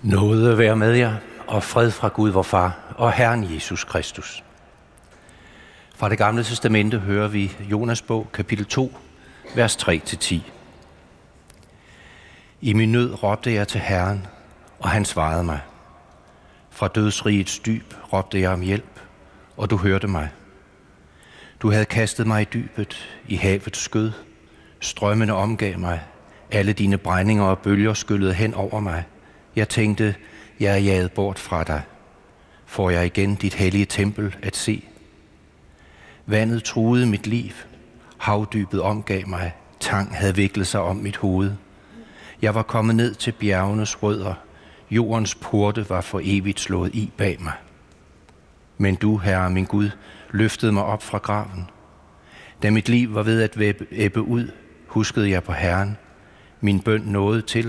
Nåde være med jer, og fred fra Gud vor Far og Herren Jesus Kristus. Fra det gamle testamente hører vi Jonas bog, kapitel 2, vers 3-10. I min nød råbte jeg til Herren, og han svarede mig. Fra dødsrigets dyb råbte jeg om hjælp, og du hørte mig. Du havde kastet mig i dybet, i havets skød. Strømmene omgav mig. Alle dine brændinger og bølger skyllede hen over mig. Jeg tænkte, jeg er jaget bort fra dig. Får jeg igen dit hellige tempel at se? Vandet truede mit liv. Havdybet omgav mig. Tang havde viklet sig om mit hoved. Jeg var kommet ned til bjergenes rødder. Jordens porte var for evigt slået i bag mig. Men du, Herre min Gud, løftede mig op fra graven. Da mit liv var ved at ebbe ud, huskede jeg på Herren. Min bøn nåede til